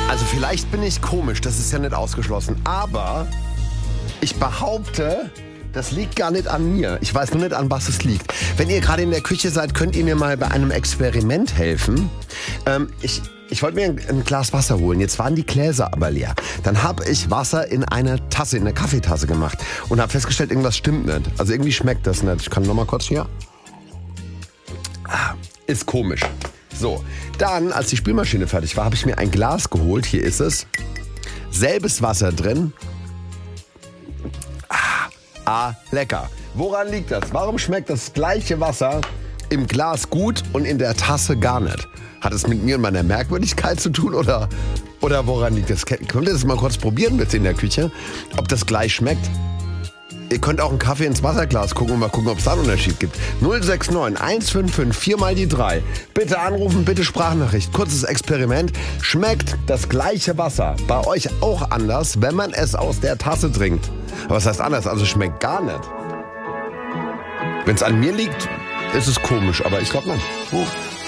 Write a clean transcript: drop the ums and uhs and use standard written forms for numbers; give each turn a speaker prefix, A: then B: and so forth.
A: Also vielleicht bin ich komisch, das ist ja nicht ausgeschlossen. Aber ich behaupte, das liegt gar nicht an mir. Ich weiß nur nicht, an was es liegt. Wenn ihr gerade in der Küche seid, könnt ihr mir mal bei einem Experiment helfen. Ich wollte mir ein Glas Wasser holen. Jetzt waren die Gläser aber leer. Dann habe ich Wasser in eine Tasse, in eine Kaffeetasse gemacht und habe festgestellt, irgendwas stimmt nicht. Also irgendwie schmeckt das nicht. Ich kann noch mal kurz hier. Ist komisch. So, dann, als die Spülmaschine fertig war, habe ich mir ein Glas geholt. Hier ist es. Selbes Wasser drin. Lecker. Woran liegt das? Warum schmeckt das gleiche Wasser im Glas gut und in der Tasse gar nicht? Hat es mit mir und meiner Merkwürdigkeit zu tun oder woran liegt das? Könnt ihr das mal kurz probieren bitte in der Küche, ob das gleich schmeckt? Ihr könnt auch einen Kaffee ins Wasserglas gucken und mal gucken, ob es da einen Unterschied gibt. 069 155 4 mal die 3. Bitte anrufen, bitte Sprachnachricht. Kurzes Experiment. Schmeckt das gleiche Wasser bei euch auch anders, wenn man es aus der Tasse trinkt? Aber was heißt anders? Also schmeckt gar nicht. Wenn es an mir liegt, ist es komisch, aber ich glaube nicht.